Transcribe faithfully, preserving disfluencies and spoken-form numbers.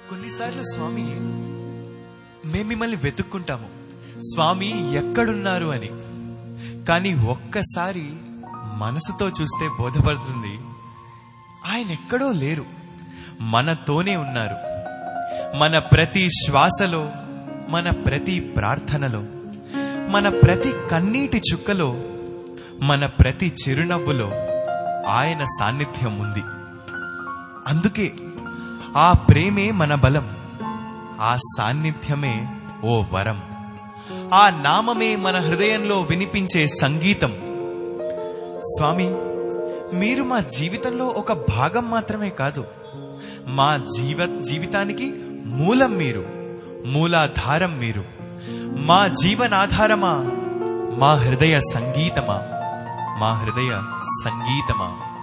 కొన్నిసార్లు స్వామి మేము మిమ్మల్ని వెతుక్కుంటాము, స్వామి ఎక్కడున్నారు అని. కానీ ఒక్కసారి మనసుతో చూస్తే బోధపడుతుంది, ఆయన ఎక్కడో లేరు, మనతోనే ఉన్నారు. మన ప్రతి శ్వాసలో, మన ప్రతి ప్రార్థనలో, మన ప్రతి కన్నీటి చుక్కలో, మన ప్రతి చిరునవ్వులో ఆయన సాన్నిధ్యం ఉంది. అందుకే ఆ ప్రేమే మన బలం, ఆ సాన్నిధ్యమే ఓ వరం, ఆ నామమే మన హృదయంలో వినిపించే సంగీతం. స్వామి, మీరు మా జీవితంలో ఒక భాగం మాత్రమే కాదు, మా జీవ జీవితానికి మూలం మీరు, మూలాధారం మీరు, మా జీవనాధారమా, మా హృదయ సంగీతమా, మా హృదయ సంగీతమా.